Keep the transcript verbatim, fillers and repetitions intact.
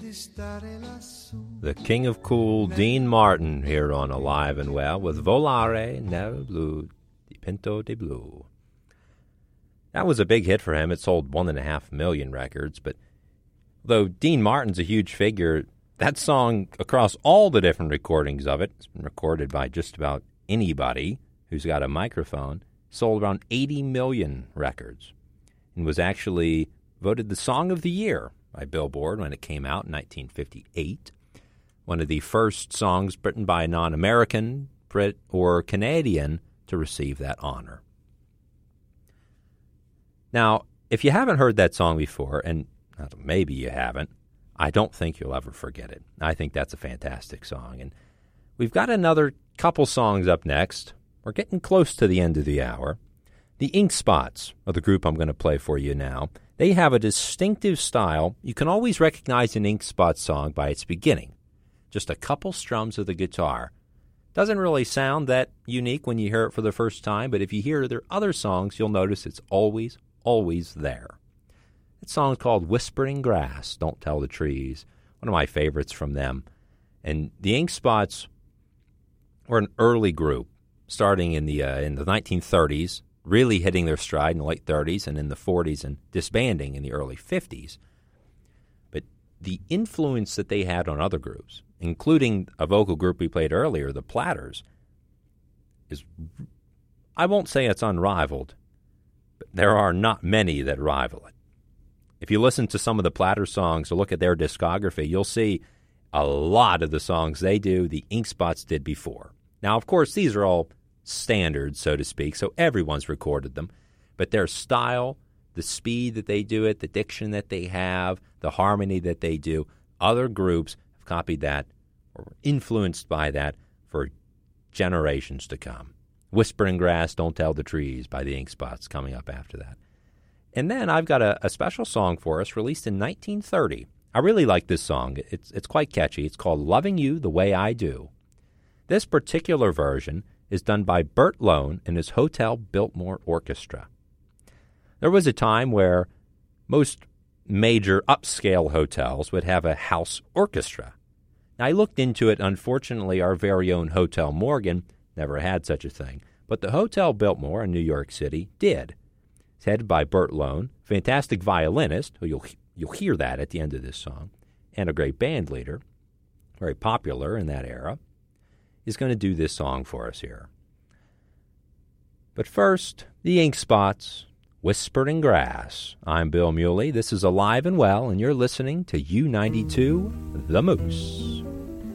The King of Cool, Dean Martin, here on Alive and Well with Volare nel blu di Pinto di Blu. That was a big hit for him. It sold one and a half million records, but though Dean Martin's a huge figure, that song, across all the different recordings of it, it's been recorded by just about anybody who's got a microphone, sold around eighty million records, and was actually voted the Song of the Year by Billboard when it came out in nineteen fifty-eight. One of the first songs written by a non-American, Brit, or Canadian to receive that honor. Now, if you haven't heard that song before, and maybe you haven't, I don't think you'll ever forget it. I think that's a fantastic song. And we've got another couple songs up next. We're getting close to the end of the hour. The Ink Spots are the group I'm going to play for you now. They have a distinctive style. You can always recognize an Ink Spots song by its beginning. Just a couple strums of the guitar. Doesn't really sound that unique when you hear it for the first time, but if you hear their other songs, you'll notice it's always, always there. That song's called Whispering Grass, Don't Tell the Trees. One of my favorites from them. And the Ink Spots were an early group, starting in the uh, in the nineteen thirties, really hitting their stride in the late thirties and in the forties, and disbanding in the early fifties. But the influence that they had on other groups, including a vocal group we played earlier, the Platters, is, I won't say it's unrivaled, but there are not many that rival it. If you listen to some of the Platter songs or look at their discography, you'll see a lot of the songs they do, the Ink Spots did before. Now, of course, these are all standards, so to speak, so everyone's recorded them. But their style, the speed that they do it, the diction that they have, the harmony that they do, other groups have copied that or were influenced by that for generations to come. Whispering Grass, Don't Tell the Trees by the Ink Spots coming up after that. And then I've got a, a special song for us released in nineteen thirty. I really like this song. It's, it's quite catchy. It's called Loving You the Way I Do. This particular version is done by Bert Loan and his Hotel Biltmore Orchestra. There was a time where most major upscale hotels would have a house orchestra. Now, I looked into it. Unfortunately, our very own Hotel Morgan never had such a thing, but the Hotel Biltmore in New York City did. It's headed by Bert Loan, fantastic violinist, who you'll, you'll hear that at the end of this song, and a great band leader, very popular in that era, is going to do this song for us here. But first, the Ink Spots, Whispering Grass. I'm Bill Muley. This is Alive and Well, and you're listening to U ninety-two, The Moose.